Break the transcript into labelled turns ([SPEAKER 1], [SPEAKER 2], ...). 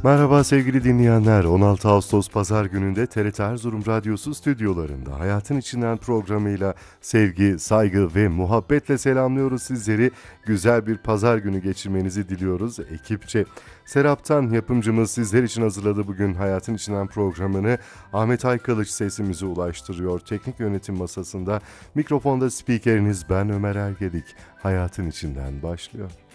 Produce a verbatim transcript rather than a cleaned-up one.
[SPEAKER 1] Merhaba sevgili dinleyenler. on altı Ağustos Pazar gününde T R T Erzurum Radyosu stüdyolarında Hayatın İçinden programıyla sevgi, saygı ve muhabbetle selamlıyoruz sizleri. Güzel bir pazar günü geçirmenizi diliyoruz ekipçe. Serap'tan yapımcımız sizler için hazırladı bugün Hayatın İçinden programını. Ahmet Aykılıç sesimizi ulaştırıyor. Teknik yönetim masasında mikrofonda spikeriniz ben Ömer Ergedik. Hayatın İçinden başlıyor.